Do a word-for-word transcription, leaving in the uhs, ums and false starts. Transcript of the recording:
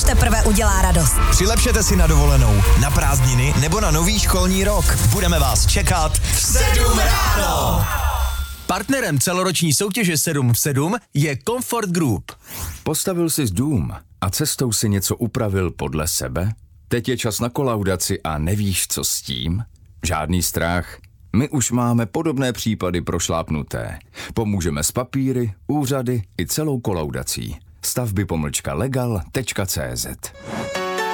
teprve udělá radost. Přilepšete si na dovolenou, na prázdniny nebo na nový školní rok. Budeme vás čekat v sedm ráno. Partnerem celoroční soutěže sedm v sedm je Comfort Group. Postavil jsi dům a cestou si něco upravil podle sebe? Teď je čas na kolaudaci a nevíš, co s tím? Žádný strach. My už máme podobné případy prošlápnuté. Pomůžeme s papíry, úřady i celou kolaudací. stavby pomlčka legal tečka cé zet